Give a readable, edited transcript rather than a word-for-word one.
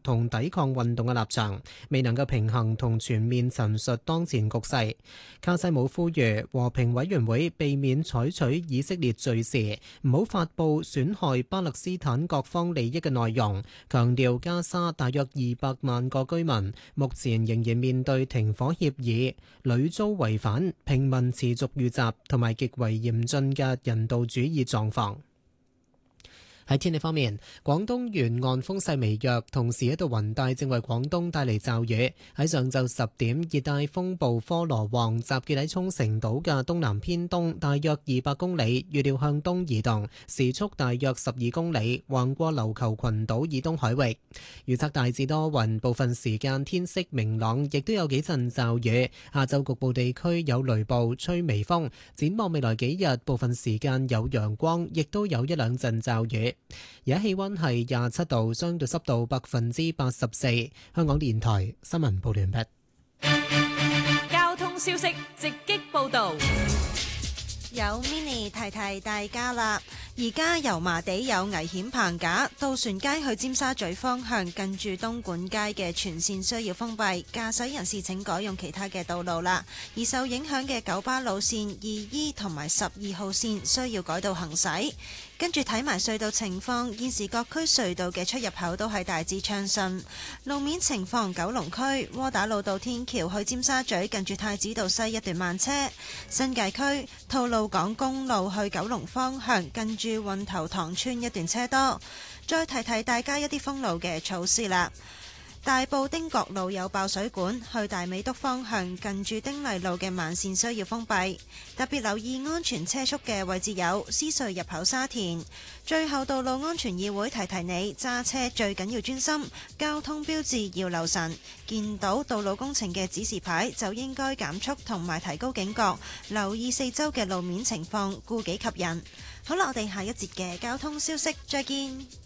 同抵抗運動嘅立場，未能夠平衡同全面陳述當前局勢。卡西姆呼籲和平委員會避免採取以色列敘事，唔好發布損害巴勒斯坦各方利益嘅內容，強調加沙大約200萬個居民目前仍然面對停火協議屢遭違反、平民持續遇襲同埋極為嚴峻嘅人道主義狀況。喺天氣方面，廣東沿岸風勢微弱，同時一道雲帶正為廣東帶嚟驟雨。喺上晝10點，熱帶風暴科羅旺集結喺沖繩島嘅東南偏東大約200公里，預料向東移動，時速大約12公里，橫過琉球群島以東海域。預測大致多雲，部分時間天色明朗，亦都有幾陣驟雨。下晝局部地區有雷暴，吹微風。展望未來幾日，部分時間有陽光，亦都有一兩陣驟雨。而家氣溫係27度，相對濕度84%。香港電台新聞報道完畢。 交通消息直擊報道。 有 Mini 提提大家啦，而家油麻地有危險棚架，渡船街去尖沙咀方向近住東莞街嘅全線需要封閉，駕駛人士請改用其他嘅道路啦。而受影響嘅九巴路線2E 同埋12號線需要改道行駛。跟住睇埋隧道情況，現時各區隧道嘅出入口都係大致暢順。路面情況，九龍區窩打老道天橋去尖沙咀近住太子道西一段慢車，新界區吐露港公路去九龍方向近住運頭塘村一段車多。再提提大家一啲封路嘅措施啦。大埔汀角路有爆水管，去大美督方向近住丁麗路嘅慢線需要封閉，特別留意安全車速嘅位置有獅隧入口沙田。最後，道路安全議會提提你揸車最緊要專心，交通標誌要留神，見到道路工程嘅指示牌就應該減速同埋提高警覺，留意四周嘅路面情況，顧己及人。好啦，我哋下一節嘅交通消息再見。